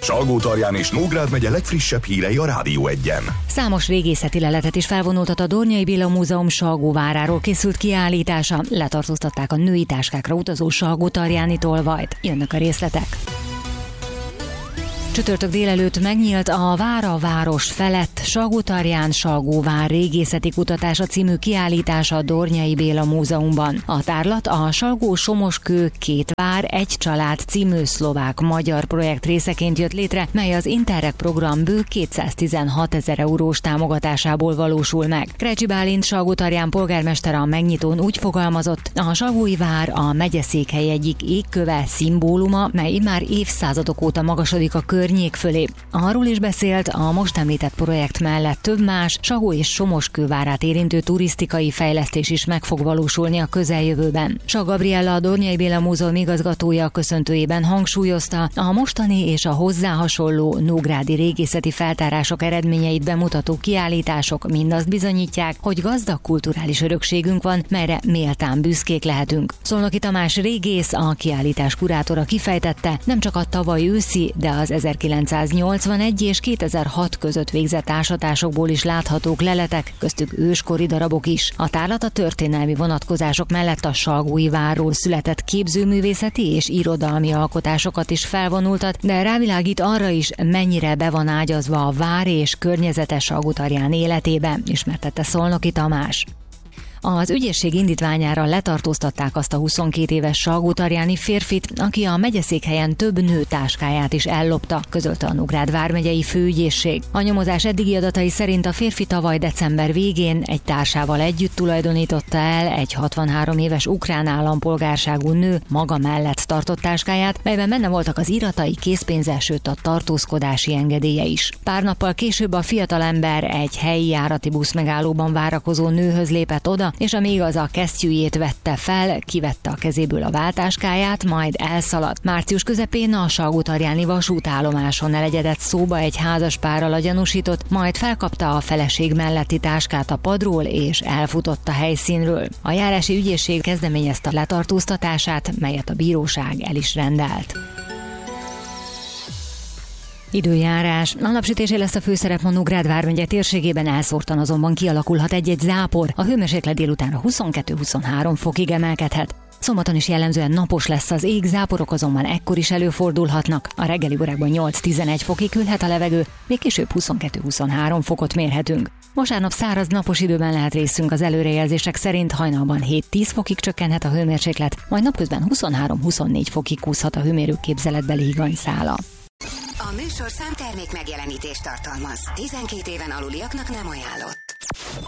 Salgótarján és Nógrád megye legfrissebb hírei a Rádió Egyen. Számos régészeti leletet is felvonultat a Dornyai Béla Múzeum Salgóváráról készült kiállítása. Letartóztatták a női táskákra utazó salgótarjáni tolvajt. Jönnek a részletek. Csütörtök délelőtt megnyílt a Vára város felett Salgótarján Salgóvár régészeti kutatása című kiállítása a Dornyai Béla Múzeumban. A tárlat a Salgó-Somoskő két vár egy család című szlovák-magyar projekt részeként jött létre, mely az Interreg program bő 216 000 eurós támogatásából valósul meg. Krecsi Bálint Salgótarján polgármester a megnyitón úgy fogalmazott, a Salgói vár a megyeszékhely egyik égköve, szimbóluma, mely immár évszázadok óta magasodik a környék fölé. Arról is beszélt, a most említett projekt mellett több más Salgó és Somoskő várát érintő turisztikai fejlesztés is meg fog valósulni a közeljövőben. Sak Gabriella, a Dornyai Béla Múzeum igazgatója a köszöntőjében hangsúlyozta, a mostani és a hozzá hasonló nógrádi régészeti feltárások eredményeit bemutató kiállítások mindazt bizonyítják, hogy gazdag kulturális örökségünk van, melyre méltán büszkék lehetünk. Szolnoki Tamás régész, a kiállítás kurátora kifejtette, nem csak a tavaly őszi, de az 1981 és 2006 között végzett ásatásokból is láthatók leletek, köztük őskori darabok is. A tárlat a történelmi vonatkozások mellett a Salgói várról született képzőművészeti és irodalmi alkotásokat is felvonultat, de rávilágít arra is, mennyire be van ágyazva a vár és környezete Salgótarján életébe, ismertette Szolnoki Tamás. Az ügyészség indítványára letartóztatták azt a 22 éves salgótarjáni férfit, aki a megyeszékhelyen több nő táskáját is ellopta, közölte a Nógrád vármegyei főügyészség. A nyomozás eddigi adatai szerint a férfi tavaly december végén egy társával együtt tulajdonította el egy 63 éves ukrán állampolgárságú nő maga mellett tartott táskáját, melyben benne voltak az iratai, készpénze, sőt a tartózkodási engedélye is. Pár nappal később a fiatalember egy helyi járati buszmegállóban várakozó nőhöz lépett oda, és amíg az a kesztyűjét vette fel, kivette a kezéből a váltáskáját, majd elszaladt. Március közepén a salgótarjáni vasútállomáson elegyedett szóba egy házaspárral a gyanúsított, majd felkapta a feleség melletti táskát a padról, és elfutott a helyszínről. A járási ügyészség kezdeményezte a letartóztatását, melyet a bíróság el is rendelt. Időjárás. A napsütésé lesz a főszerep a Nógrád vármegye térségében, elszórtan azonban kialakulhat egy-egy zápor. A hőmérséklet délutánra 22-23 fokig emelkedhet. Szombaton is jellemzően napos lesz az ég, záporok azonban ekkor is előfordulhatnak. A reggeli órákban 8-11 fokig hűlhet a levegő, még később 22-23 fokot mérhetünk. Vasárnap száraz napos időben lehet részünk, az előrejelzések szerint hajnalban 7-10 fokig csökkenhet a hőmérséklet, majd napközben 23-24 fokig kúszhat a hőmérőképzeletbeli higanyszála. A műsorszám termék megjelenítést tartalmaz. 12 éven aluliaknak nem ajánlott.